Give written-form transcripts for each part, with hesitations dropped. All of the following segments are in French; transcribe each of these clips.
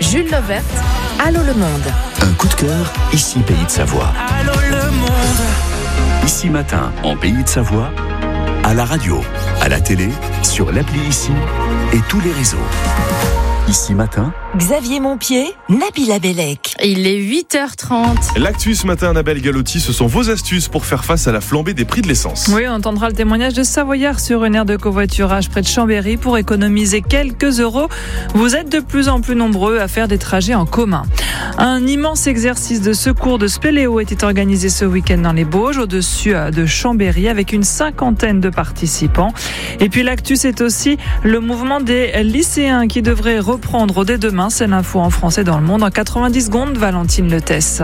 Jules Lovert, Allô le monde. Un coup de cœur, ici Pays de Savoie. Allô le monde. Ici matin, en Pays de Savoie, à la radio, à la télé, sur l'appli Ici et tous les réseaux. Ici matin, Xavier Montpied, Nabila Bellec. Il est 8h30. L'actu ce matin, Annabelle Galotti, ce sont vos astuces pour faire face à la flambée des prix de l'essence. Oui, on entendra le témoignage de Savoyard sur une aire de covoiturage près de Chambéry pour économiser quelques euros. Vous êtes de plus en plus nombreux à faire des trajets en commun. Un immense exercice de secours de spéléo était organisé ce week-end dans les Bauges, au-dessus de Chambéry, avec une 50aine de participants. Et puis l'actu, c'est aussi le mouvement des lycéens qui devrait reprendre dès demain. C'est l'info en français dans le monde en 90 secondes. Valentine Letès.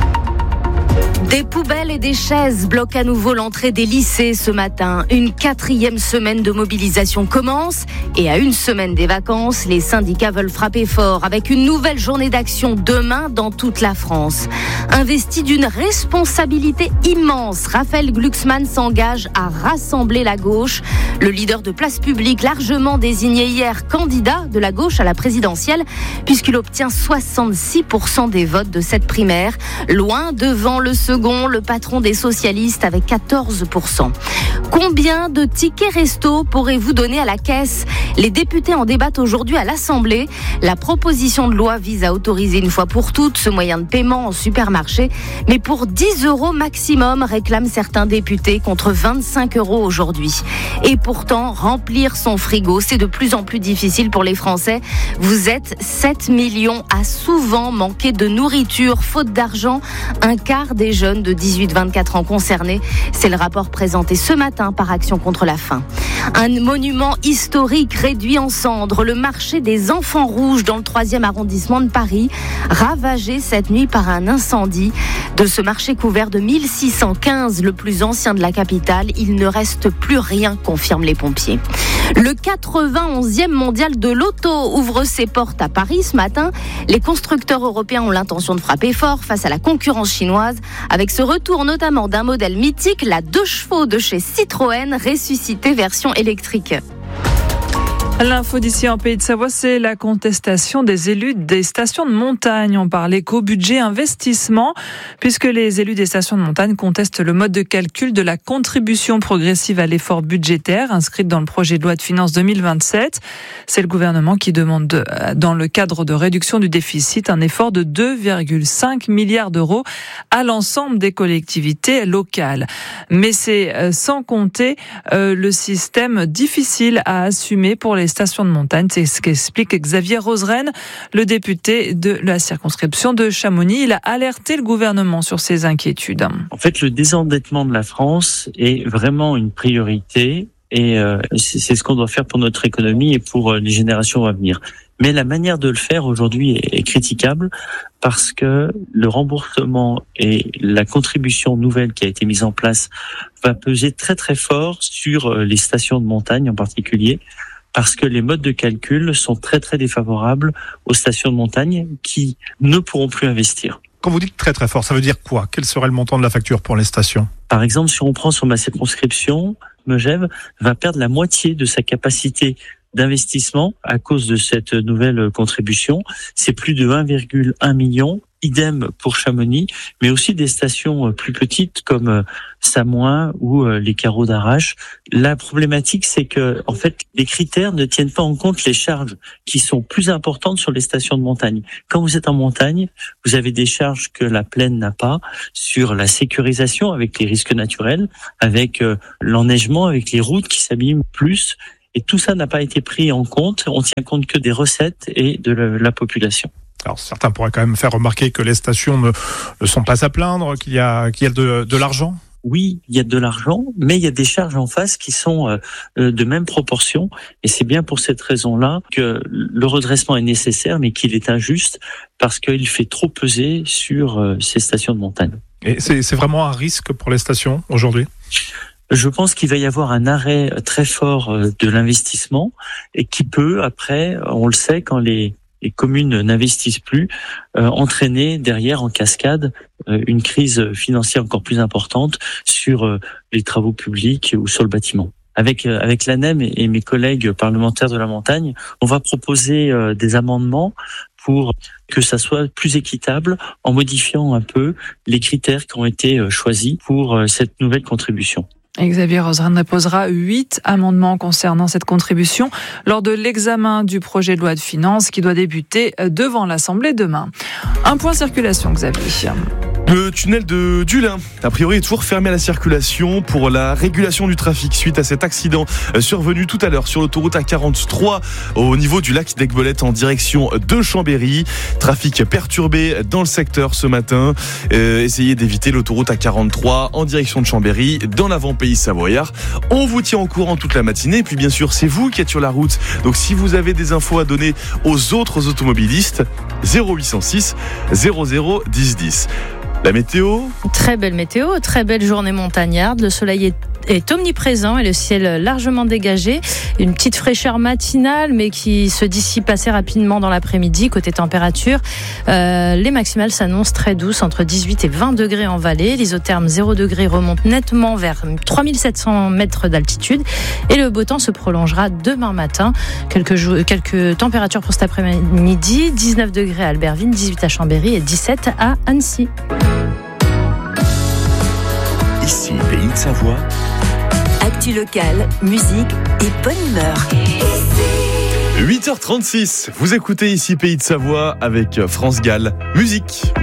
Des poubelles et des chaises bloquent à nouveau l'entrée des lycées ce matin. Une 4e semaine de mobilisation commence et à une semaine des vacances, les syndicats veulent frapper fort avec une nouvelle journée d'action demain dans toute la France. Investi d'une responsabilité immense, Raphaël Glucksmann s'engage à rassembler la gauche. Le leader de Place Publique, largement désigné hier candidat de la gauche à la présidentielle, puisqu'il obtient 66% des votes de cette primaire, loin devant le second, le patron des socialistes avec 14%. Combien de tickets resto pourrez-vous donner à la caisse ? Les députés en débattent aujourd'hui à l'Assemblée. La proposition de loi vise à autoriser une fois pour toutes ce moyen de paiement en supermarché, mais pour 10 € maximum, réclament certains députés, contre 25 € aujourd'hui. Et pourtant, remplir son frigo, c'est de plus en plus difficile pour les Français. Vous êtes 7 millions à souvent manquer de nourriture, faute d'argent. Un quart des jeunes de 18-24 ans concernés. C'est le rapport présenté ce matin par Action contre la faim. Un monument historique réduit en cendres, le marché des Enfants Rouges dans le 3e arrondissement de Paris, ravagé cette nuit par un incendie. De ce marché couvert de 1615, le plus ancien de la capitale, il ne reste plus rien, confirment les pompiers. Le 91e mondial de l'auto ouvre ses portes à Paris ce matin. Les constructeurs européens ont l'intention de frapper fort face à la concurrence chinoise, avec ce retour notamment d'un modèle mythique, la 2 chevaux de chez Citroën, ressuscité version électrique. L'info d'ici en Pays de Savoie, c'est la contestation des élus des stations de montagne. On parle éco-budget investissement, puisque les élus des stations de montagne contestent le mode de calcul de la contribution progressive à l'effort budgétaire inscrite dans le projet de loi de finances 2027. C'est le gouvernement qui demande, dans le cadre de réduction du déficit, un effort de 2,5 milliards d'euros à l'ensemble des collectivités locales. Mais c'est sans compter le système difficile à assumer pour les stations de montagne. C'est ce qu'explique Xavier Roseraine, le député de la circonscription de Chamonix. Il a alerté le gouvernement sur ses inquiétudes. En fait, le désendettement de la France est vraiment une priorité et c'est ce qu'on doit faire pour notre économie et pour les générations à venir. Mais la manière de le faire aujourd'hui est critiquable parce que le remboursement et la contribution nouvelle qui a été mise en place va peser très très fort sur les stations de montagne en particulier, parce que les modes de calcul sont très très défavorables aux stations de montagne qui ne pourront plus investir. Quand vous dites très très fort, ça veut dire quoi ? Quel serait le montant de la facture pour les stations ? Par exemple, si on prend sur ma circonscription, Megève va perdre la moitié de sa capacité d'investissement à cause de cette nouvelle contribution. C'est plus de 1,1 million. Idem pour Chamonix, mais aussi des stations plus petites comme Samoin ou les Carreaux d'Arrache. La problématique, c'est que, en fait, les critères ne tiennent pas en compte les charges qui sont plus importantes sur les stations de montagne. Quand vous êtes en montagne, vous avez des charges que la plaine n'a pas sur la sécurisation avec les risques naturels, avec l'enneigement, avec les routes qui s'abîment plus. Et tout ça n'a pas été pris en compte. On tient compte que des recettes et de la population. Alors certains pourraient quand même faire remarquer que les stations ne sont pas à plaindre, qu'il y a de l'argent. Oui, il y a de l'argent, mais il y a des charges en face qui sont de même proportion. Et c'est bien pour cette raison-là que le redressement est nécessaire, mais qu'il est injuste parce qu'il fait trop peser sur ces stations de montagne. Et c'est vraiment un risque pour les stations aujourd'hui ? Je pense qu'il va y avoir un arrêt très fort de l'investissement et qui peut, après, on le sait, quand les communes n'investissent plus, entraîner derrière en cascade une crise financière encore plus importante sur les travaux publics ou sur le bâtiment. Avec l'ANEM et mes collègues parlementaires de la montagne, on va proposer des amendements pour que ça soit plus équitable en modifiant un peu les critères qui ont été choisis pour cette nouvelle contribution. Xavier Roseraine déposera 8 amendements concernant cette contribution lors de l'examen du projet de loi de finances qui doit débuter devant l'Assemblée demain. Un point circulation, Xavier. Le tunnel de Dulin, a priori, est toujours fermé à la circulation pour la régulation du trafic suite à cet accident survenu tout à l'heure sur l'autoroute A43 au niveau du lac d'Aiguebelette en direction de Chambéry. Trafic perturbé dans le secteur ce matin. Essayez d'éviter l'autoroute A43 en direction de Chambéry dans l'avant-pays savoyard. On vous tient au courant toute la matinée. Et puis bien sûr, c'est vous qui êtes sur la route. Donc si vous avez des infos à donner aux autres automobilistes, 0806 00 10 10. La météo ? Très belle météo, très belle journée montagnarde. Le soleil est omniprésent et le ciel largement dégagé. Une petite fraîcheur matinale, mais qui se dissipe assez rapidement dans l'après-midi. Côté température, les maximales s'annoncent très douces, entre 18 et 20 degrés en vallée. L'isotherme 0 degré remonte nettement vers 3700 mètres d'altitude. Et le beau temps se prolongera demain matin. Quelques températures pour cet après-midi. 19 degrés à Albertville, 18 à Chambéry et 17 à Annecy. Ici, Pays de Savoie. Actu locale, musique et bonne humeur. 8h36, vous écoutez ici Pays de Savoie avec France Gall, musique.